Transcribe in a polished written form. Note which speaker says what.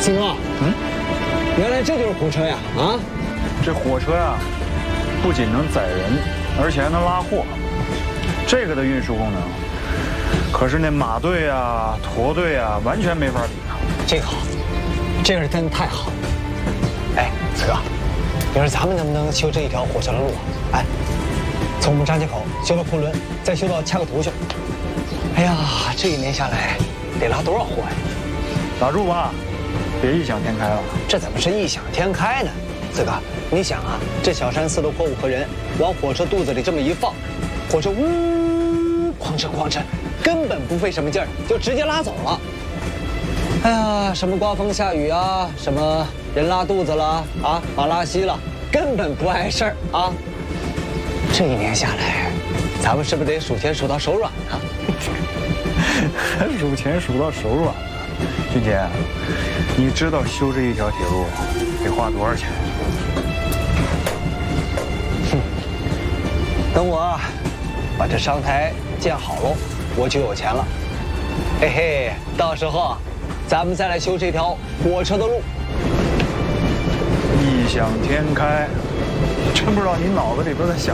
Speaker 1: 四哥，原来这就是火车呀！啊，
Speaker 2: 这火车呀，不仅能载人，而且还能拉货。这个的运输功能，可是那马队啊、驼队啊，完全没法比啊。
Speaker 1: 这个好，这个是真的太好了。哎，四哥，你说咱们能不能修这一条火车的路啊？哎，从我们张家口修到昆仑，再修到恰克图去。哎呀，这一年下来，得拉多少货呀？
Speaker 2: 打住吧，别异想天开了。
Speaker 1: 这怎么是异想天开呢？四哥，你想啊，这小山四的货物和人往火车肚子里这么一放，火车呜哐哧哐哧，根本不费什么劲儿就直接拉走了。哎呀，什么刮风下雨啊，什么人拉肚子了啊，马拉稀了，根本不碍事儿啊。这一年下来，咱们是不是得数钱数到手软啊？
Speaker 2: 数钱数到手软了。俊杰，你知道修这一条铁路得花多少钱？
Speaker 1: 等我把这商台建好喽，我就有钱了。嘿嘿，到时候咱们再来修这条火车的路。
Speaker 2: 异想天开，真不知道你脑子里边在想